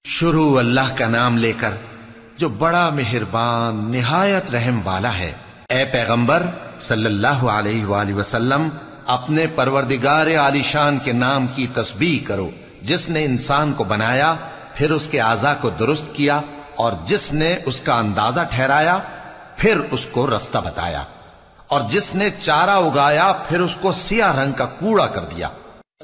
शुरू अल्लाह का नाम लेकर जो बड़ा मेहरबान निहायत रहम वाला है। ए पैगंबर सल्लल्लाहु अलैहि वसल्लम, अपने परवरदिगार आलीशान के नाम की तस्बीह करो, जिसने इंसान को बनाया, फिर उसके आज़ा को दुरुस्त किया, और जिसने उसका अंदाजा ठहराया, फिर उसको रास्ता बताया, और जिसने चारा उगाया, फिर उसको सिया रंग का कूड़ा कर दिया।